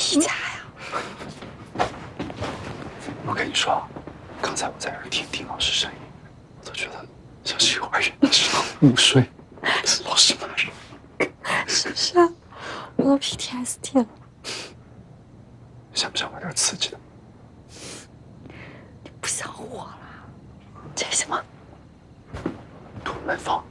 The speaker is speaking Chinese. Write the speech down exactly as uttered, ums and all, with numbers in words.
你家呀？ 我跟你说，刚才我在这儿听听老师声音，我都觉得像是幼儿园的时候午睡，老师骂人。 是不是啊？我都 P T S D 了。 想不想玩点刺激的？ 你不想活了？这什么？ 土门坊。